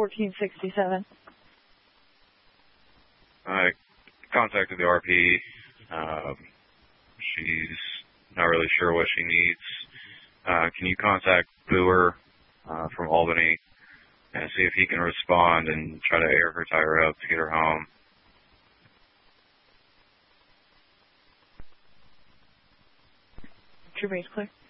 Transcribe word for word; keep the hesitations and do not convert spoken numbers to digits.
fourteen sixty-seven. I contacted the R P. Um, she's not really sure what she needs. Uh, can you contact Booer uh, from Albany and see if he can respond and try to air her tire up to get her home? Your base clear.